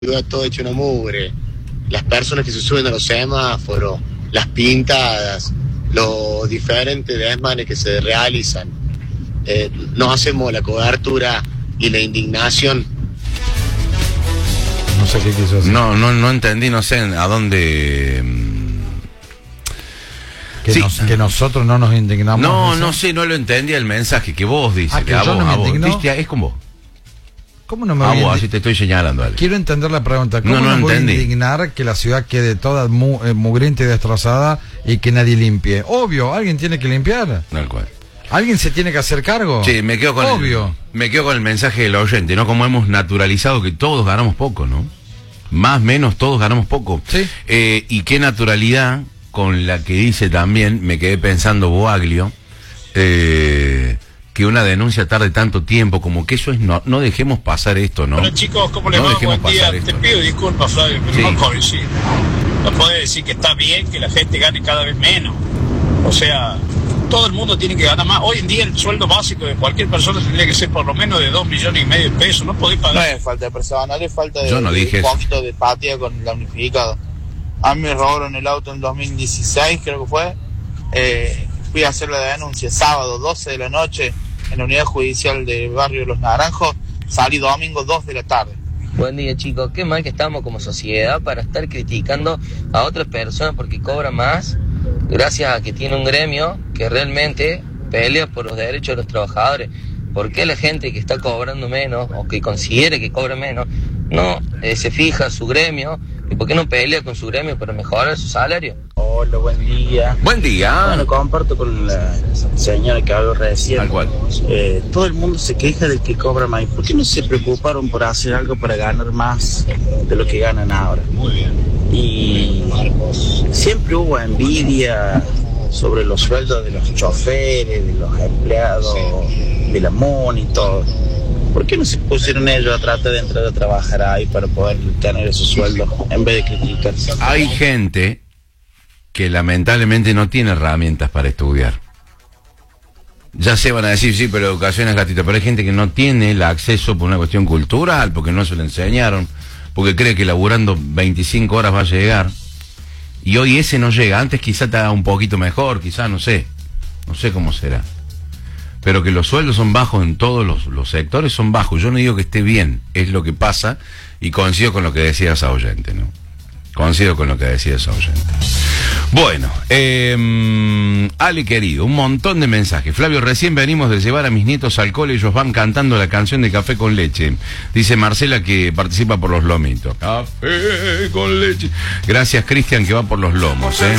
ciudad todo hecho una mugre, las personas que se suben a los semáforos, las pintadas, los diferentes desmanes que se realizan. No hacemos la cobertura y la indignación. No sé qué quiso decir. No entendí, no sé a dónde. Que nosotros no nos indignamos. No sé, no lo entendí el mensaje que vos dices. Que yo no me indigno. Es con vos. ¿Cómo no me voy así te estoy señalando, Ale. Quiero entender la pregunta. ¿Cómo no voy a indignar que la ciudad quede toda mugrienta y destrozada y que nadie limpie? Obvio, alguien tiene que limpiar. Tal cual. ¿Alguien se tiene que hacer cargo? Sí, me quedo con el mensaje del oyente, ¿no? Como hemos naturalizado que todos ganamos poco, ¿no? Más o menos todos ganamos poco. Sí. Y qué naturalidad con la que dice también, me quedé pensando Boaglio, que una denuncia tarde tanto tiempo, como que eso es no dejemos pasar esto, ¿no? Bueno, chicos, ¿cómo les va? Buen día. Te pido disculpas, Flavio, pero no coincido. No podés decir que está bien que la gente gane cada vez menos. O sea, todo el mundo tiene que ganar más. Hoy en día el sueldo básico de cualquier persona tendría que ser por lo menos de 2,5 millones de pesos. No podés pagar. No es falta de personal, es falta de un poquito de empatía con la unificada. A mí me robaron el auto en 2016, creo que fue. Fui a hacer la denuncia sábado 12 de la noche en la unidad judicial del barrio Los Naranjos. Salí domingo 2 de la tarde. Buen día, chicos. Qué mal que estamos como sociedad para estar criticando a otras personas porque cobran más, gracias a que tiene un gremio que realmente pelea por los derechos de los trabajadores. ¿Por qué la gente que está cobrando menos o que considere que cobra menos no se fija su gremio? ¿Y por qué no pelea con su gremio para mejorar su salario? Hola, buen día. Buen día. Bueno, comparto con la señora que habló recién. Tal cual. Todo el mundo se queja del que cobra más. ¿Por qué no se preocuparon por hacer algo para ganar más de lo que ganan ahora? Muy bien. Y siempre hubo envidia sobre los sueldos de los choferes, de los empleados, de la MONI y todo. ¿Por qué no se pusieron ellos a tratar de entrar a trabajar ahí para poder tener esos sueldos en vez de criticar? Hay gente que lamentablemente no tiene herramientas para estudiar. Ya se van a decir, sí, pero educación es gratuita, pero hay gente que no tiene el acceso por una cuestión cultural, porque no se lo enseñaron, porque cree que laburando 25 horas va a llegar. Y hoy ese no llega. Antes quizá te haga un poquito mejor, quizá, no sé cómo será. Pero que los sueldos son bajos en todos los sectores, son bajos. Yo no digo que esté bien, es lo que pasa, y coincido con lo que decía esa oyente, ¿no? Coincido con lo que decía esa oyente. Bueno, Ale querido, un montón de mensajes. Flavio, recién venimos de llevar a mis nietos al cole, ellos van cantando la canción de Café con Leche. Dice Marcela que participa por los lomitos. Café con leche. Gracias, Cristian, que va por los lomos,